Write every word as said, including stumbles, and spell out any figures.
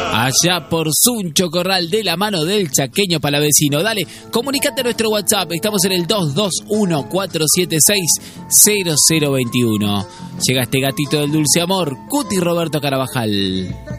Allá por Suncho Corral, de la mano del chaqueño palavecino. Dale, comunicate a nuestro WhatsApp. Estamos en el dos dos uno, cuatro siete seis, cero cero dos uno. Llega este gatito del dulce amor, Cuti Roberto Carabajal.